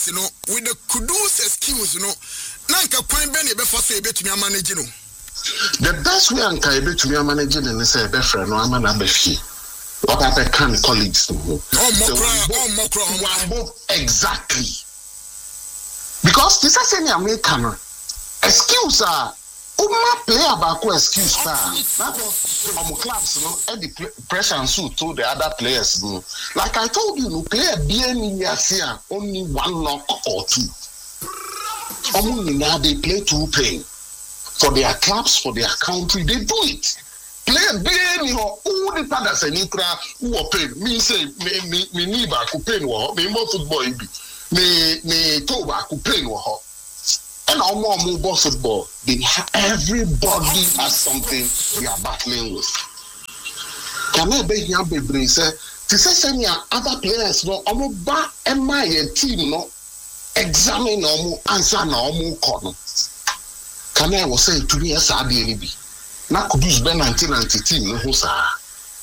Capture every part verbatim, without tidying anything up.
you know, with the kudus excuse, you know, Nanka Quine Benny before say bet me manage, you know. The best way Anka able to be managing and say befriend no I'm an abefi. What I can colleagues. Oh mokra, oh mokra, exactly. Because this is any American excuse ah. Uma player back excuse pa. Omo clubs no and the pressure and suit to the other players no. Like I told you, no player be any only one knock or two. Omo now they play two playing for their clubs, for their country. They do it. Player be any who the fathers and Ikra who are paid. Me say me me me neighbor could pay no. Me more football be. Me me Toba could pay no. And our more mobile football, they have, everybody has something they are battling with. Can I be here, baby? Say, to say, send your other players, no, I'm about my team, no, examine no answer no more corner. Can I was say to me, yes, I did be. Now could use Ben nineteen ninety team, no, who's ah.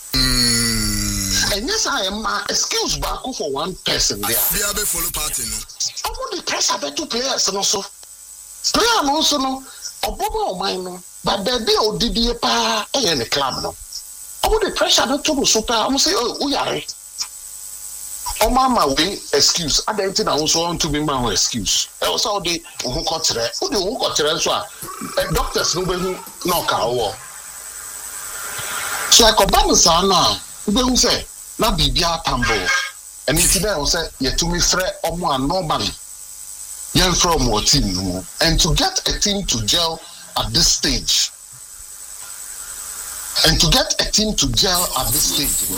And yes, I am my excuse back for one person there. They are the follow party, no. I want the pressure better two players, and also. Player no so no obobo o man no but baby o didie pa e in the club no obo the pressure no to so pa am say o yare o mama we excuse identity na so want to be my excuse e o so dey o ko tere o dey o ko tere so a doctors no be no ka wo so like oba sa na be hu say na bibia tambo and it dey o say ye to me frɛ omo normally young from our team, and to get a team to gel at this stage, and to get a team to gel at this stage,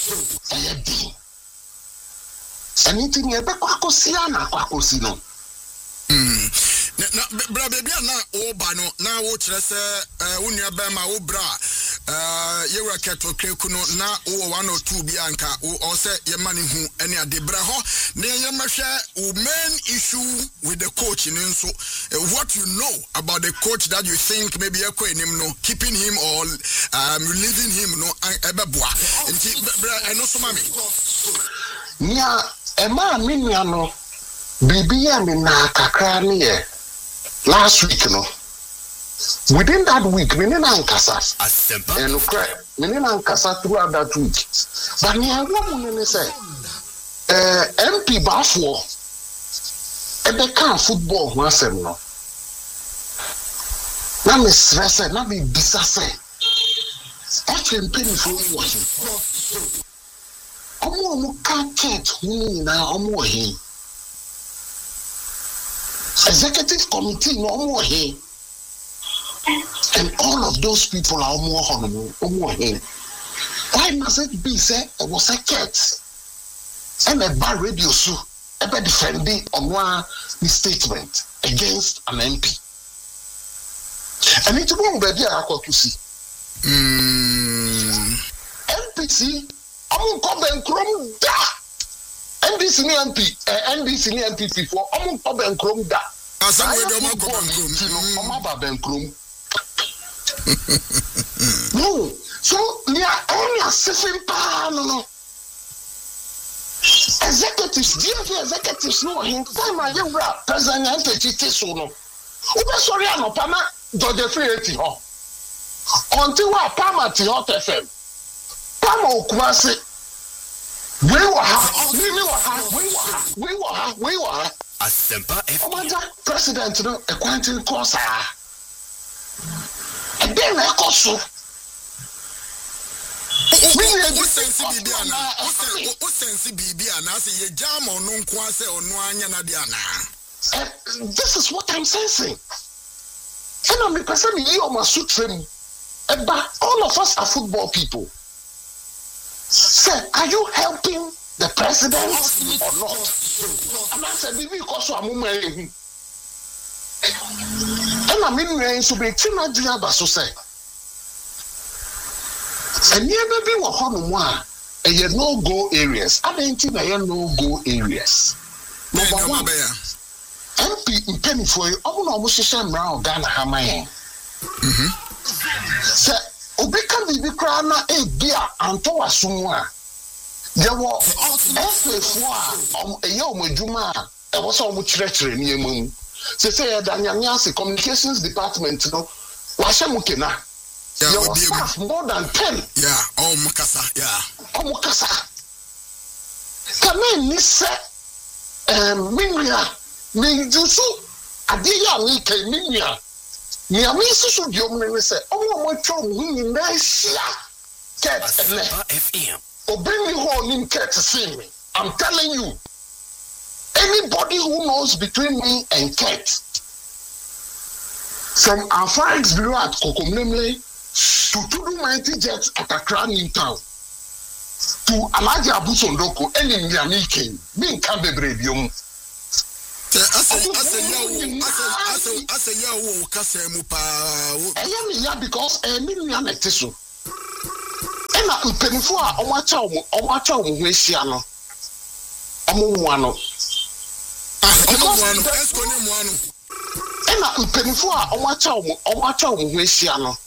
anything you ever see, na kwakosi no. Hmm. Na bra baby na o ba no na wo kire se unia ba ma wo bra eh ye wura keto kreku no na wo one or two bi anka o se ye mani hu ene ade bra ho na ye mahwe o main issue with the coach in so what you know about the coach that you think maybe e ko enim no keeping him or um leaving him no ebeboa nti bra eno so mami nia e ma mi nia no bibi ya mi na kakra ne ye last week no within that week we didn't ankasa and okay we didn't ankasa throughout that week but me I want to say uh M P Bafo e be kan football ho asem no na me stress na be bisa say actually penny for what omo mo kan ket hu na omo he executive committee no more here, and all of those people are more honorable, more here. Why must it be said it was a cat and a bar radio so ever defending on one statement against an M P? And it's wrong, baby. I got to see. M P C, I'm going to come da. N D C M P, N D C M P before, I'm going to come da. Asa we do ma ko bankrom. Oma ba bankrom. No, so we are only assessing pa no no. Executives, G F executives no him. Time I you bra president Ntete so no. Ube sorry anopa na George Free ho. Until wa Pama ti Hot F M. Pama okumase. We wa ha, we wa ha, we wa ha, we wa ha, we wa ha. Asempa F M. President no a quantum course ah. And then I got so. We need sense bibiana. O sense bibiana say ye jam on no kwa say onu anya na dia na. This is what I'm sensing. And I'm the person you are my sutrem. But all of us are football people. Sir, are you helping the president or not? And I said, "Bibi, because I'm a man." And I mean, we should be Tina Diabaso say. And you never be one one. And you no go areas. I don't think I no go areas. Number one, M P in penny for you. I'm almost the same round Ghana Hamayan. Sir, Obeka Bibi Krana a beer and to a sumwa. There was F four, a young Juma, e was so much treachery near moon. Say say Danyanyasi communications department no washe mukena. Your staff more than ten. Yeah, oh Mukasa, yeah. Oh Mukasa. Kame ni se um minya mi jusu adiya mi ke minya. Ni ami susu diom ni se omo mo twa mu ni na hia. Ket F M. Obring me home in Ket to see me. I'm telling you. Anybody who knows between me and Ket, from our friends below at Kokomlemle to Tudu Mighty Jets at Accra New Town to Alaji Abu Sondoko and in Yamiki, being Kambe Brebium. I say, Yawo, Casamupa. I am here because a million at tissue. And I could pay for a watch out, a watch out, Wesiano. Omuano. And I could pay for a watch out, a watch out, Wesiano.